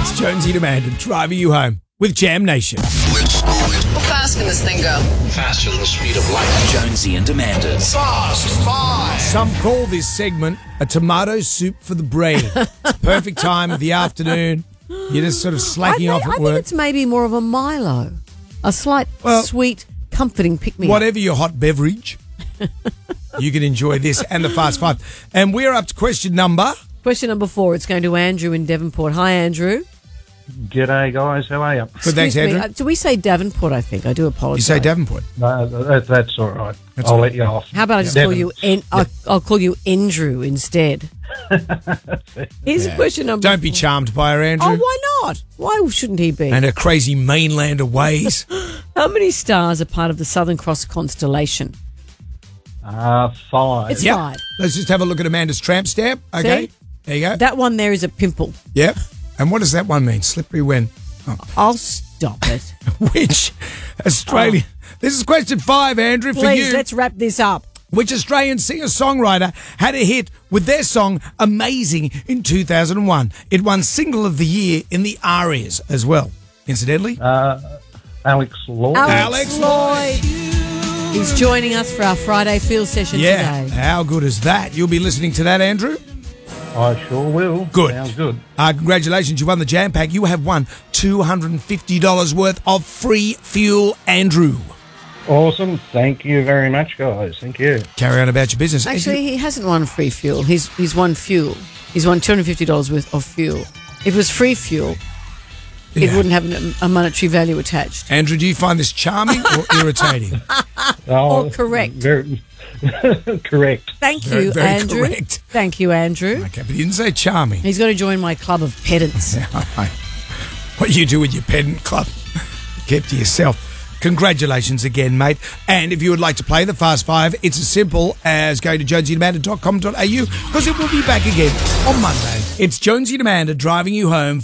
It's Jonesy and Amanda driving you home with Jam Nation. How fast can this thing go? Faster than the speed of light. Jonesy and Amanda's Fast Five. Some call this segment a tomato soup for the brain. Perfect time of the afternoon. You're just sort of slacking off I at think work. it's maybe more of a Milo. A slight, sweet, comforting pick-me-up. Whatever your hot beverage, you can enjoy this and the Fast Five. And we're up to question number... Question number 4. It's going to Andrew in Devonport. Hi, Andrew. G'day, guys. How are you? Good, thanks, Excuse me, Andrew. do we say Davenport, I think? I do apologise. You say Davenport. No, that's all right. That's I'll all right. let you off. How about I just call you... I'll call you Andrew instead. Here's question number Don't be 4. charmed by her, Andrew. Oh, why not? Why shouldn't he be? And her crazy mainlander ways. How many stars are part of the Southern Cross constellation? 5. It's Yep. 5. Let's just have a look at Amanda's tramp stamp. Okay. See? There you go. That one there is a pimple. Yep. And what does that one mean? Slippery when? I'll stop it. Which Australian... This is question 5, Andrew, for Please, you. let's wrap this up. Which Australian singer-songwriter had a hit with their song Amazing in 2001? It won Single of the Year in the ARIAs as well, incidentally. Alex Lloyd. Alex Lloyd. He's joining us for our Friday field session Yeah, today. how good is that? You'll be listening to that, Andrew? I sure will. Good. Sounds good. Congratulations, you won the Jam Pack. You have won $250 worth of free fuel, Andrew. Awesome. Thank you very much, guys. Thank you. Carry on about your business. Actually, he hasn't won free fuel. He's won fuel. He's won $250 worth of fuel. If it was free fuel, it Yeah. wouldn't have a monetary value attached. Andrew, do you find this charming or irritating? Oh, Or correct. Very, correct. Thank Very, you, very Andrew. Correct. Thank you, Andrew. Okay, but you didn't say charming. He's got to join my club of pedants. What you do with your pedant club, keep to yourself. Congratulations again, mate. And if you would like to play the Fast Five, it's as simple as going to jonesyandamanda.com.au because it will be back again on Monday. It's Jonesy and Amanda driving you home.